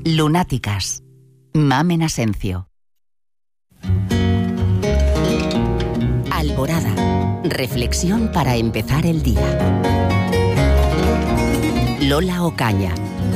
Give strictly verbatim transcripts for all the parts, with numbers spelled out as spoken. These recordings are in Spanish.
Lunáticas. Mamen Asencio. Alborada. Reflexión para empezar el día. Lola Ocaña.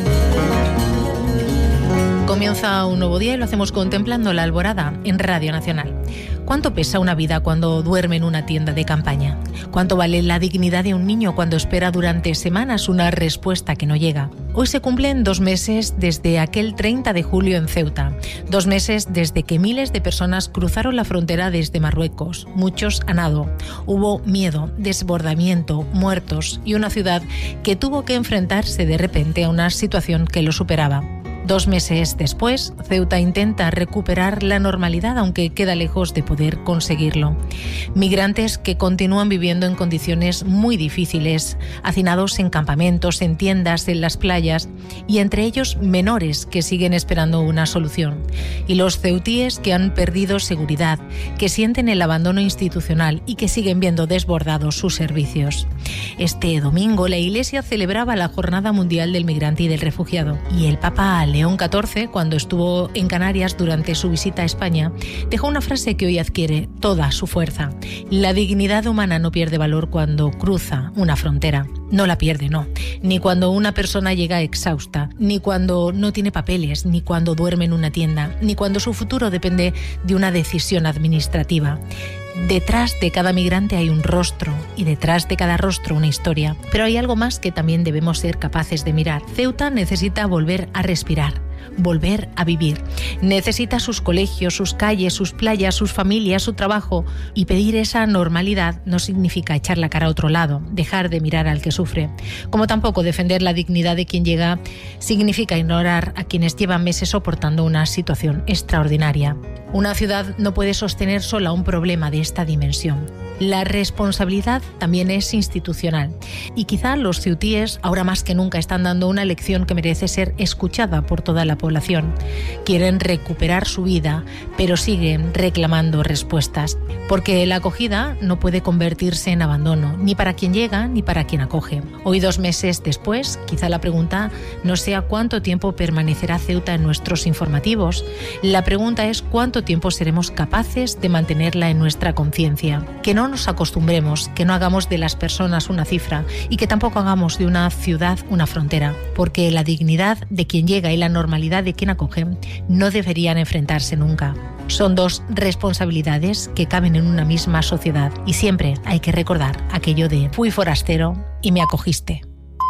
Comienza un nuevo día y lo hacemos contemplando la alborada en Radio Nacional. ¿Cuánto pesa una vida cuando duerme en una tienda de campaña? ¿Cuánto vale la dignidad de un niño cuando espera durante semanas una respuesta que no llega? Hoy se cumplen dos meses desde aquel treinta de julio en Ceuta. Dos meses desde que miles de personas cruzaron la frontera desde Marruecos. Muchos a nado. Hubo miedo, desbordamiento, muertos y una ciudad que tuvo que enfrentarse de repente a una situación que lo superaba. Dos meses después, Ceuta intenta recuperar la normalidad, aunque queda lejos de poder conseguirlo. Migrantes que continúan viviendo en condiciones muy difíciles, hacinados en campamentos, en tiendas, en las playas, y entre ellos menores que siguen esperando una solución. Y los ceutíes que han perdido seguridad, que sienten el abandono institucional y que siguen viendo desbordados sus servicios. Este domingo la Iglesia celebraba la Jornada Mundial del Migrante y del Refugiado, y el Papa León catorce, cuando estuvo en Canarias durante su visita a España, dejó una frase que hoy adquiere toda su fuerza. La dignidad humana no pierde valor cuando cruza una frontera. No la pierde, no. Ni cuando una persona llega exhausta, ni cuando no tiene papeles, ni cuando duerme en una tienda, ni cuando su futuro depende de una decisión administrativa. Detrás de cada migrante hay un rostro y detrás de cada rostro una historia. Pero hay algo más que también debemos ser capaces de mirar. Ceuta necesita volver a respirar, volver a vivir. Necesita sus colegios, sus calles, sus playas, sus familias, su trabajo. Y pedir esa normalidad no significa echar la cara a otro lado, dejar de mirar al que sufre. Como tampoco defender la dignidad de quien llega significa ignorar a quienes llevan meses soportando una situación extraordinaria. Una ciudad no puede sostener sola un problema de esta dimensión. La responsabilidad también es institucional y quizá los ceutíes ahora más que nunca están dando una lección que merece ser escuchada por toda la población. Quieren recuperar su vida, pero siguen reclamando respuestas, porque la acogida no puede convertirse en abandono, ni para quien llega ni para quien acoge. Hoy, dos meses después, quizá la pregunta no sea cuánto tiempo permanecerá Ceuta en nuestros informativos. La pregunta es cuánto tiempo seremos capaces de mantenerla en nuestra conciencia. Que no nos acostumbremos, que no hagamos de las personas una cifra y que tampoco hagamos de una ciudad una frontera, porque la dignidad de quien llega y la normalidad de quien acoge no deberían enfrentarse nunca. Son dos responsabilidades que caben en una misma sociedad y siempre hay que recordar aquello de fui forastero y me acogiste.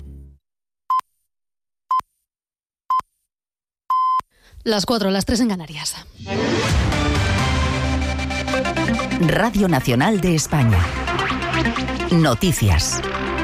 Las cuatro, las tres en Canarias. Radio Nacional de España. Noticias.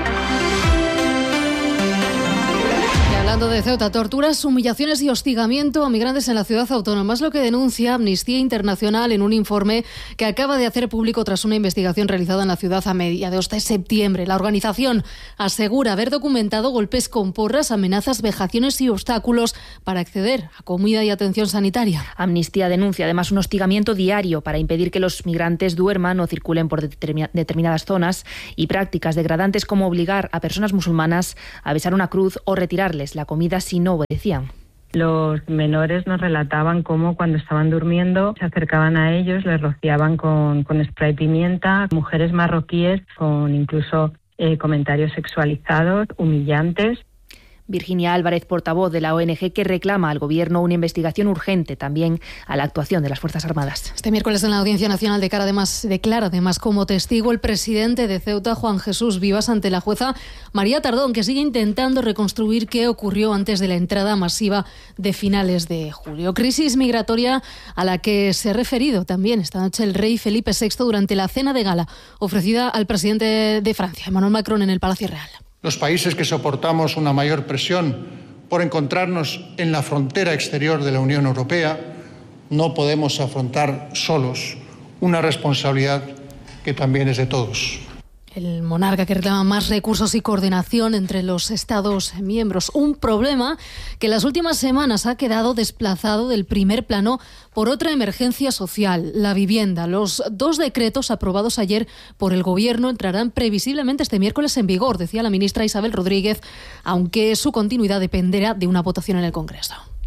Hablando de Ceuta, torturas, humillaciones y hostigamiento a migrantes en la ciudad autónoma es lo que denuncia Amnistía Internacional en un informe que acaba de hacer público tras una investigación realizada en la ciudad a mediados de septiembre. La organización asegura haber documentado golpes con porras, amenazas, vejaciones y obstáculos para acceder a comida y atención sanitaria. Amnistía denuncia además un hostigamiento diario para impedir que los migrantes duerman o circulen por determin- determinadas zonas y prácticas degradantes como obligar a personas musulmanas a besar una cruz o retirarles la comida si no obedecían. Los menores nos relataban cómo cuando estaban durmiendo se acercaban a ellos, les rociaban con, con spray pimienta, mujeres marroquíes con incluso eh, comentarios sexualizados, humillantes. Virginia Álvarez, portavoz de la O N G, que reclama al Gobierno una investigación urgente también a la actuación de las Fuerzas Armadas. Este miércoles en la Audiencia Nacional declara además, declara además como testigo el presidente de Ceuta, Juan Jesús Vivas, ante la jueza María Tardón, que sigue intentando reconstruir qué ocurrió antes de la entrada masiva de finales de julio. Crisis migratoria a la que se ha referido también esta noche el rey Felipe sexto durante la cena de gala ofrecida al presidente de Francia, Emmanuel Macron, en el Palacio Real. Los países que soportamos una mayor presión por encontrarnos en la frontera exterior de la Unión Europea no podemos afrontar solos una responsabilidad que también es de todos. El monarca que reclama más recursos y coordinación entre los Estados miembros. Un problema que en las últimas semanas ha quedado desplazado del primer plano por otra emergencia social, la vivienda. Los dos decretos aprobados ayer por el Gobierno entrarán previsiblemente este miércoles en vigor, decía la ministra Isabel Rodríguez, aunque su continuidad dependerá de una votación en el Congreso.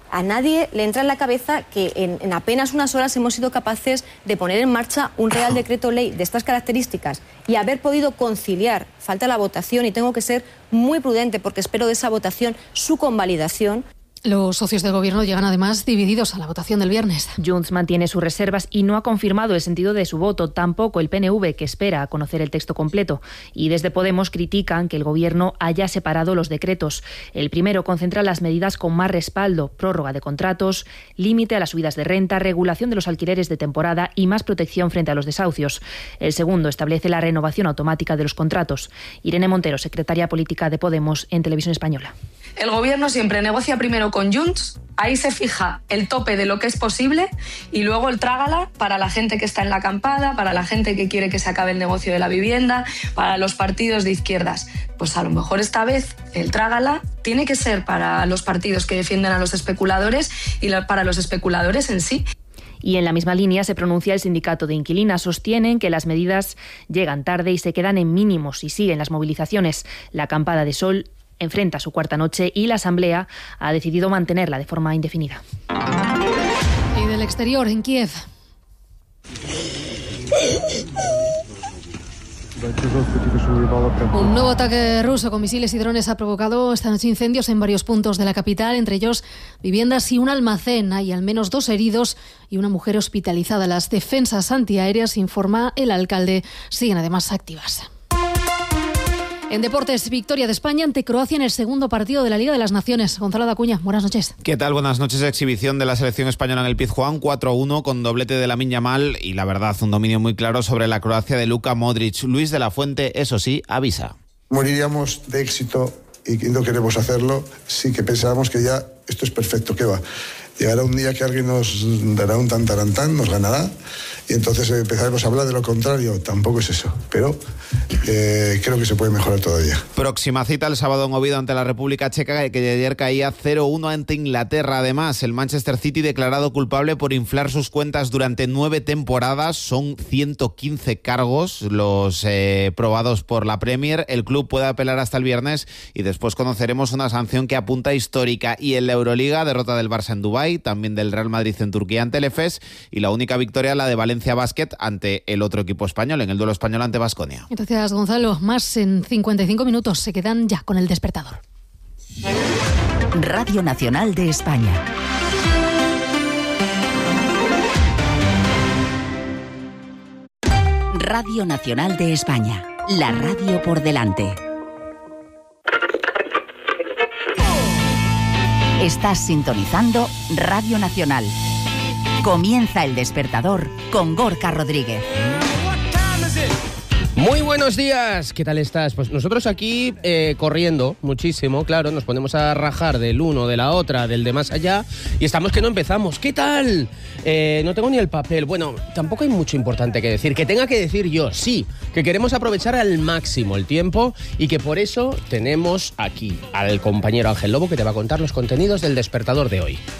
A nadie le entra en la cabeza que en, en apenas unas horas hemos sido capaces de poner en marcha un Real Decreto Ley de estas características y haber podido conciliar. Falta la votación y tengo que ser muy prudente porque espero de esa votación su convalidación. Los socios de gobierno llegan además divididos a la votación del viernes. Junts mantiene sus reservas y no ha confirmado el sentido de su voto, tampoco el P N V, que espera a conocer el texto completo. Y desde Podemos critican que el gobierno haya separado los decretos. El primero concentra las medidas con más respaldo: prórroga de contratos, límite a las subidas de renta, regulación de los alquileres de temporada y más protección frente a los desahucios. El segundo establece la renovación automática de los contratos. Irene Montero, secretaria política de Podemos en Televisión Española. El gobierno siempre negocia primero con Junts, ahí se fija el tope de lo que es posible y luego el trágala para la gente que está en la acampada, para la gente que quiere que se acabe el negocio de la vivienda, para los partidos de izquierdas. Pues a lo mejor esta vez el trágala tiene que ser para los partidos que defienden a los especuladores y para los especuladores en sí. Y en la misma línea se pronuncia el sindicato de inquilinas. Sostienen que las medidas llegan tarde y se quedan en mínimos y siguen las movilizaciones. La acampada de Sol enfrenta su cuarta noche y la Asamblea ha decidido mantenerla de forma indefinida. Y del exterior, en Kiev. Un nuevo ataque ruso con misiles y drones ha provocado esta noche incendios en varios puntos de la capital, entre ellos viviendas y un almacén. Hay al menos dos heridos y una mujer hospitalizada. Las defensas antiaéreas, informa el alcalde, siguen además activas. En deportes, victoria de España ante Croacia en el segundo partido de la Liga de las Naciones. Gonzalo Dacuña, buenas noches. ¿Qué tal? Buenas noches. Exhibición de la selección española en el Pizjuán, cuatro a uno con doblete de Lamine Yamal y la verdad un dominio muy claro sobre la Croacia de Luka Modric. Luis de la Fuente, eso sí, avisa. Moriríamos de éxito y no queremos hacerlo sí que pensábamos que ya esto es perfecto, ¿qué va? Llegará un día que alguien nos dará un tantarantán, nos ganará y entonces empezaremos a hablar de lo contrario. Tampoco es eso, pero eh, creo que se puede mejorar todavía. Próxima cita el sábado en Oviedo ante la República Checa, que ayer caía cero uno ante Inglaterra. Además, el Manchester City declarado culpable por inflar sus cuentas durante nueve temporadas. Son ciento quince cargos los eh, probados por la Premier. El club puede apelar hasta el viernes y después conoceremos una sanción que apunta histórica. Y en la Euroliga, derrota del Barça en Dubái, también del Real Madrid en Turquía ante el Efes y la única victoria la de Valencia Basket ante el otro equipo español en el duelo español ante Baskonia. Gracias, Gonzalo. Más en cincuenta y cinco minutos. Se quedan ya con el despertador. Radio Nacional de España. Radio Nacional de España. La radio por delante. Estás sintonizando Radio Nacional. Comienza el despertador con Gorka Rodríguez. Muy buenos días, ¿qué tal estás? Pues nosotros aquí eh, corriendo muchísimo, claro, nos ponemos a rajar del uno, de la otra, del de más allá y estamos que no empezamos. ¿Qué tal? Eh, no tengo ni el papel. Bueno, tampoco hay mucho importante que decir. Que tenga que decir yo, sí, que queremos aprovechar al máximo el tiempo y que por eso tenemos aquí al compañero Ángel Lobo que te va a contar los contenidos del despertador de hoy.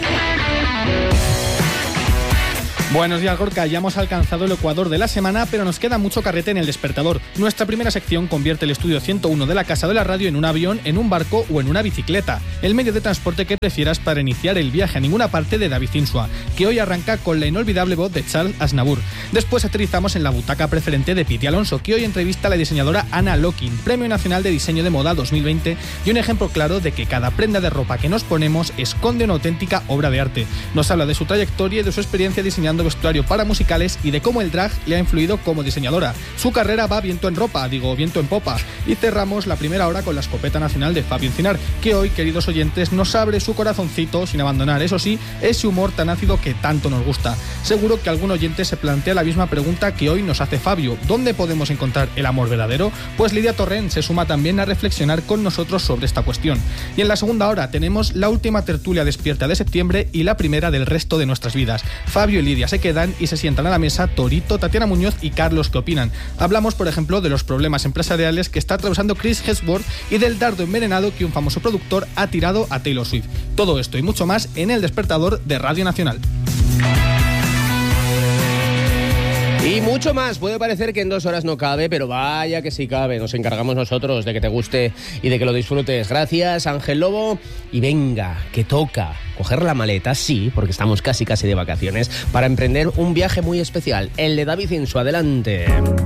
Buenos días, Gorka. Ya hemos alcanzado el ecuador de la semana, pero nos queda mucho carrete en el despertador. Nuestra primera sección convierte el estudio ciento uno de la Casa de la Radio en un avión, en un barco o en una bicicleta. El medio de transporte que prefieras para iniciar el viaje a ninguna parte de David Insua, que hoy arranca con la inolvidable voz de Charles Aznavour. Después aterrizamos en la butaca preferente de Piti Alonso, que hoy entrevista a la diseñadora Ana Locking, Premio Nacional de Diseño de Moda dos mil veinte y un ejemplo claro de que cada prenda de ropa que nos ponemos esconde una auténtica obra de arte. Nos habla de su trayectoria y de su experiencia diseñando vestuario para musicales y de cómo el drag le ha influido como diseñadora. Su carrera va viento en ropa, digo viento en popa. Y cerramos la primera hora con la escopeta nacional de Fabio Encinar, que hoy, queridos oyentes, nos abre su corazoncito sin abandonar, eso sí, ese humor tan ácido que tanto nos gusta. Seguro que algún oyente se plantea la misma pregunta que hoy nos hace Fabio: ¿dónde podemos encontrar el amor verdadero? Pues Lidia Torrent se suma también a reflexionar con nosotros sobre esta cuestión. Y en la segunda hora tenemos la última tertulia despierta de septiembre y la primera del resto de nuestras vidas. Fabio y Lidia se quedan y se sientan a la mesa Torito, Tatiana Muñoz y Carlos. ¿Qué opinan? Hablamos, por ejemplo, de los problemas empresariales que está atravesando Chris Hemsworth y del dardo envenenado que un famoso productor ha tirado a Taylor Swift. Todo esto y mucho más en El Despertador de Radio Nacional. Y mucho más. Puede parecer que en dos horas no cabe, pero vaya que sí cabe. Nos encargamos nosotros de que te guste y de que lo disfrutes. Gracias, Ángel Lobo. Y venga, que toca coger la maleta, sí, porque estamos casi casi de vacaciones, para emprender un viaje muy especial, el de David Insua. Adelante.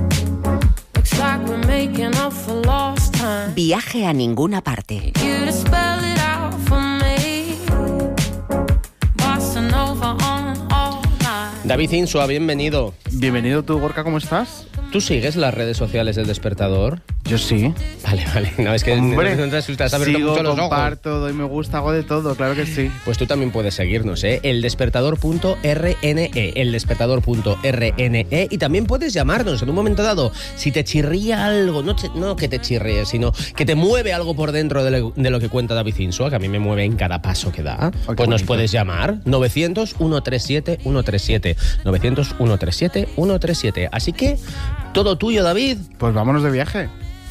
Viaje a ninguna parte. David Insua, bienvenido. Bienvenido tú, Gorka, ¿cómo estás? ¿Tú sigues las redes sociales del Despertador? Yo sí. Vale, vale. No, es que Hombre, no te asustas, has abierto sigo, mucho los comparto, ojos. doy me gusta, hago de todo, claro que sí. Pues tú también puedes seguirnos, ¿eh? el despertador punto r n e, el despertador punto r n e, y también puedes llamarnos en un momento dado. Si te chirría algo, no, te, no que te chirríe, sino que te mueve algo por dentro de lo, de lo que cuenta David Insua, que a mí me mueve en cada paso que da, oh, pues nos puedes llamar novecientos, ciento treinta y siete, ciento treinta y siete, novecientos, ciento treinta y siete, ciento treinta y siete. Así que, todo tuyo, David. Pues vámonos de viaje.